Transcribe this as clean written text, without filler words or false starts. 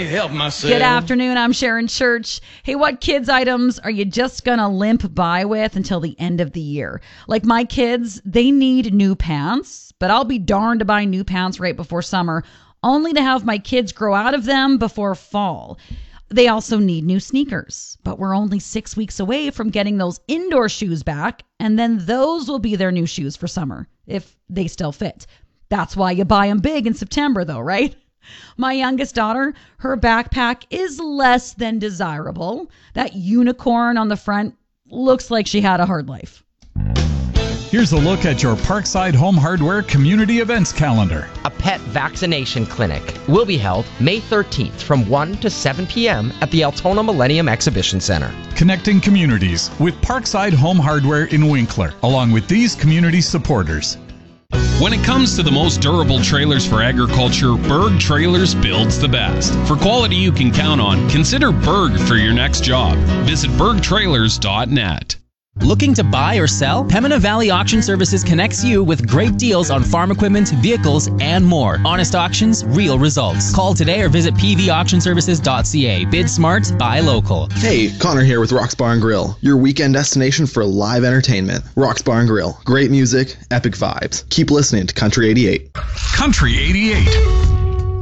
help myself. Good afternoon. I'm Sharon Church. Hey, what kids items are you just going to limp by with until the end of the year? Like my kids, they need new pants, but I'll be darned to buy new pants right before summer, only to have my kids grow out of them before fall. They also need new sneakers, but we're only 6 weeks away from getting those indoor shoes back, and then those will be their new shoes for summer, if they still fit. That's why you buy them big in September, though, right? My youngest daughter, her backpack is less than desirable. That unicorn on the front looks like she had a hard life. Here's a look at your Parkside Home Hardware community events calendar. A pet vaccination clinic will be held May 13th from 1 to 7 p.m. at the Altona Millennium Exhibition Center. Connecting communities with Parkside Home Hardware in Winkler, along with these community supporters. When it comes to the most durable trailers for agriculture, Berg Trailers builds the best. For quality you can count on, consider Berg for your next job. Visit bergtrailers.net. Looking to buy or sell? Pembina Valley Auction Services connects you with great deals on farm equipment, vehicles, and more. Honest auctions, real results. Call today or visit pvauctionservices.ca. Bid smart, buy local. Hey, Connor here with Rock's Bar and Grill, your weekend destination for live entertainment. Rock's Bar and Grill, great music, epic vibes. Keep listening to Country 88. Country 88.